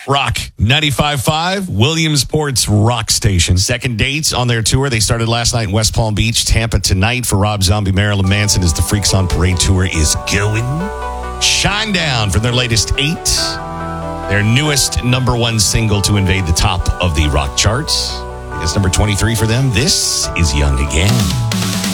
Rock 95.5, Williamsport's Rock Station. Second dates on their tour. They started last night in West Palm Beach, Tampa tonight for Rob Zombie, Marilyn Manson as the Freaks on Parade tour is going. Shine Down from their latest 8. Their newest #1 single to invade the top of the rock charts. It's number 23 for them. This is Young Again.